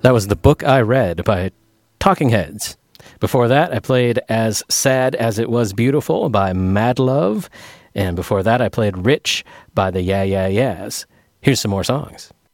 That was The Book I Read by Talking Heads. Before that, I played As Sad As It Was Beautiful by Mad Love. And before that, I played Rich by the Yeah Yeah Yeahs. Here's some more songs.